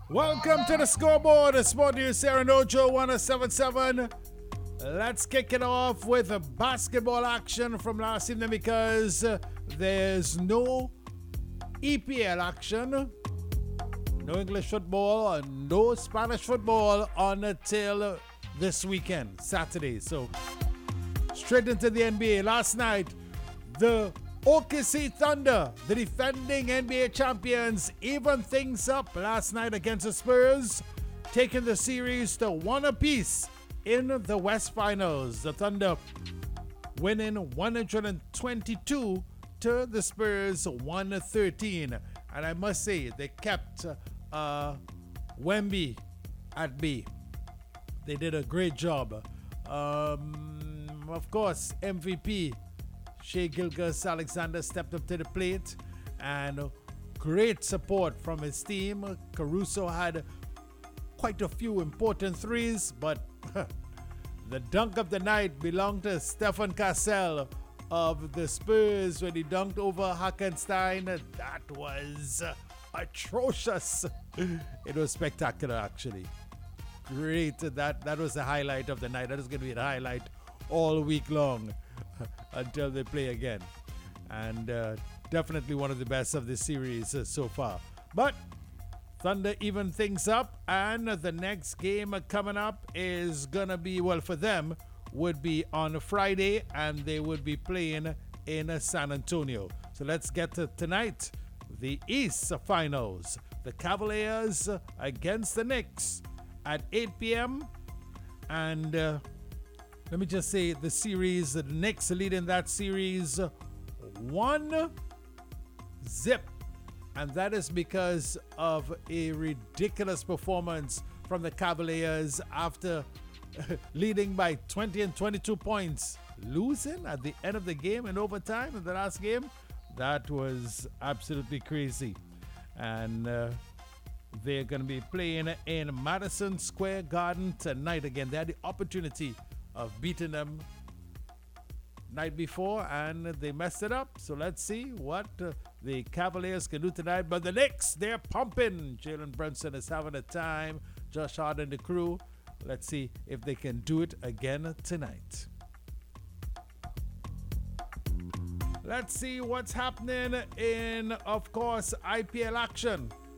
Welcome to the scoreboard, the Sport News Sarah Nojo 1077. Let's kick it off with a basketball action from last evening because there's no EPL action, no English football, and no Spanish football until this weekend, Saturday. So straight into the NBA. Last night, the OKC Thunder, the defending NBA champions, evened things up last night against the Spurs, taking the series to one apiece in the West Finals. The Thunder winning 122 to the Spurs 113. And I must say, they kept Wemby at bay. They did a great job. Of course, MVP Shai Gilgeous-Alexander stepped up to the plate, and great support from his team. Caruso had quite a few important threes, but the dunk of the night belonged to Stephen Cassell of the Spurs when he dunked over Hartenstein. That was atrocious. It was spectacular, actually. Great. That was the highlight of the night. That is going to be the highlight all week long until they play again. And definitely one of the best of the series so far. But Thunder even things up, and the next game coming up is gonna be, well, for them, would be on Friday, and they would be playing in San Antonio. So let's get to tonight, the East Finals. The Cavaliers against the Knicks at 8 p.m. And let me just say, the series, the Knicks leading that series 1-0. And that is because of a ridiculous performance from the Cavaliers after leading by 20 and 22 points, losing at the end of the game in overtime in the last game. That was absolutely crazy. And they're going to be playing in Madison Square Garden tonight again. They had the opportunity of beating them night before, and they messed it up. So let's see what the Cavaliers can do tonight. But the Knicks, they're pumping. Jalen Brunson is having a time. Josh Hart and the crew. Let's see if they can do it again tonight. Let's see what's happening in, of course, IPL action.